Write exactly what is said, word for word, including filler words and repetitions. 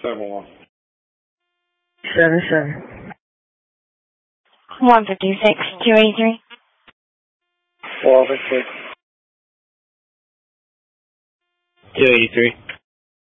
seven one. Seven seven. one fifty-six, two eighty-three. Four fifty-six. two eighty-three.